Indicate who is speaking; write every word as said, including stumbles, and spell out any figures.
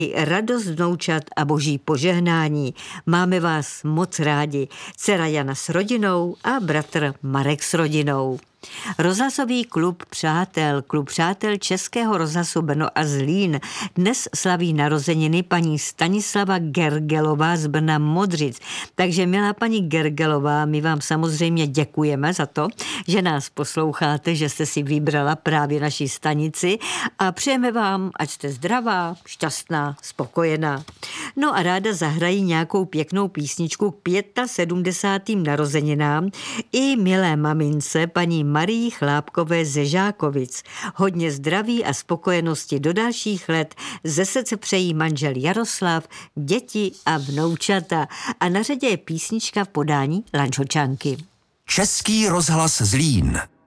Speaker 1: radost vnoučat a boží požehnání. Máme vás moc rádi. Dcera Jana s rodinou a bratr Marek s rodinou. Rozhlasový klub Přátel, klub Přátel Českého rozhlasu Brno a Zlín dnes slaví narozeniny paní Stanislava Gergelová z Brna Modřic. Takže milá paní Gergelová, my vám samozřejmě děkujeme za to, že nás posloucháte, že jste si vybrala právě naši stanici a přejeme vám, ať jste zdravá, šťastná, spokojená. No a ráda zahrají nějakou pěknou písničku k sedmdesátým pátým narozeninám i milé mamince paní Marii Chlápkové ze Žákovic. Hodně zdraví a spokojenosti do dalších let. Ze srdce přejí manžel Jaroslav, děti a vnoučata. A na řadě je písnička v podání Lančočanky.
Speaker 2: Český rozhlas Zlín.